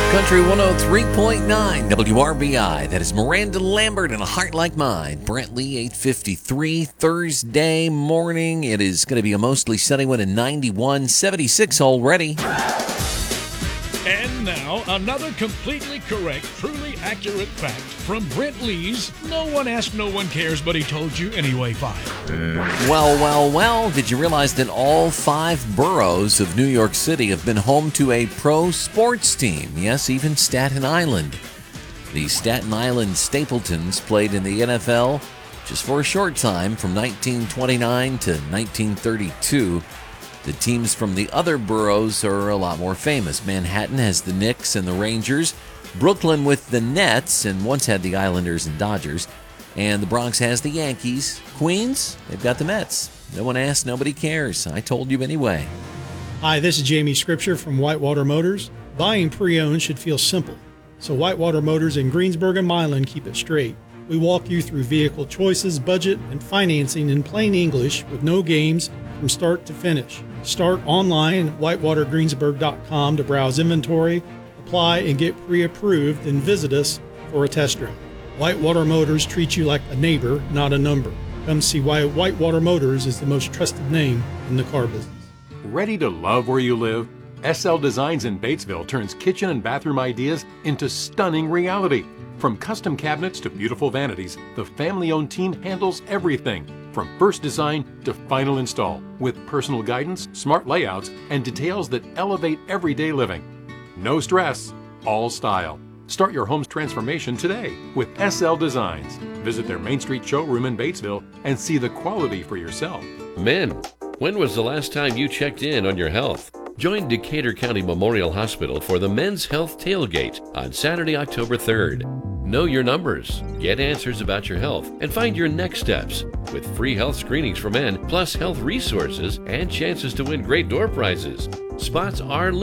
Country 103.9 WRBI. That is Miranda Lambert and A Heart Like Mine. Brent Lee, 8:53 Thursday morning. It is going to be a mostly sunny one in 91, 76 already. And now, another completely correct, truly accurate fact from Brent Lee's No One Asked, No One Cares, But He Told You Anyway file. Well, did you realize that all 5 boroughs of New York City have been home to a pro sports team? Yes, even Staten Island. The Staten Island Stapletons played in the NFL just for a short time from 1929 to 1932. The teams from the other boroughs are a lot more famous. Manhattan has the Knicks and the Rangers. Brooklyn with the Nets, and once had the Islanders and Dodgers. And the Bronx has the Yankees. Queens, they've got the Mets. No one asked, nobody cares. I told you anyway. Hi, this is Jamie Scripture from Whitewater Motors. Buying pre-owned should feel simple. So Whitewater Motors in Greensburg and Milan keep it straight. We walk you through vehicle choices, budget, and financing in plain English with no games from start to finish. Start online at whitewatergreensburg.com to browse inventory, apply, and get pre-approved, then visit us for a test drive. Whitewater Motors treats you like a neighbor, not a number. Come see why Whitewater Motors is the most trusted name in the car business. Ready to love where you live? SL Designs in Batesville turns kitchen and bathroom ideas into stunning reality. From custom cabinets to beautiful vanities, the family-owned team handles everything, from first design to final install, with personal guidance, smart layouts, and details that elevate everyday living. No stress, all style. Start your home's transformation today with SL Designs. Visit their Main Street showroom in Batesville and see the quality for yourself. Men, when was the last time you checked in on your health? Join Decatur County Memorial Hospital for the Men's Health Tailgate on Saturday, October 3rd. Know your numbers, get answers about your health, and find your next steps with free health screenings for men, plus health resources and chances to win great door prizes. Spots are limited.